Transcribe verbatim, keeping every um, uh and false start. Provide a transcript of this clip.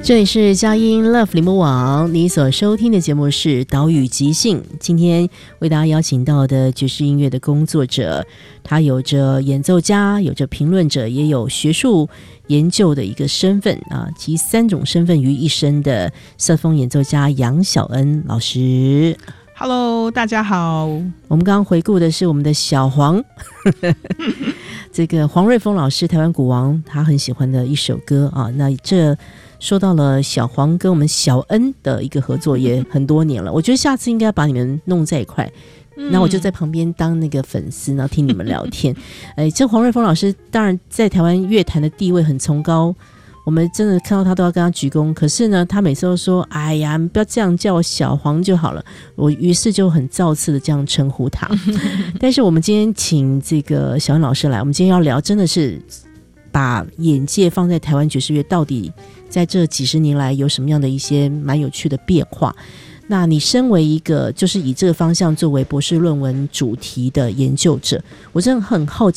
这里是佳音 Love 联播网，你所收听的节目是岛屿即兴。今天为大家邀请到的爵士音乐的工作者，他有着演奏家，有着评论者，也有学术研究的一个身份啊，集三种身份于一身的瑟风演奏家杨晓恩老师。 Hello， 大家好。 我们刚刚回顾的是我们的小黄这个黄瑞丰老师，台湾鼓王，他很喜欢的一首歌啊。那这说到了小黄跟我们小恩的一个合作也很多年了，我觉得下次应该把你们弄在一块，那、嗯、我就在旁边当那个粉丝，然后听你们聊天。哎，这黄瑞丰老师当然在台湾乐坛的地位很崇高，我们真的看到他都要跟他鞠躬。可是呢，他每次都说：“哎呀，你不要这样叫我小黄就好了。”我于是就很造次的这样称呼他。但是我们今天请这个小恩老师来，我们今天要聊，真的是把眼界放在台湾爵士乐到底在这几十年来有什么样的一些蛮有趣的变化。那你身为一个就是以这个方向作为博士论文主题的研究者，我真的很好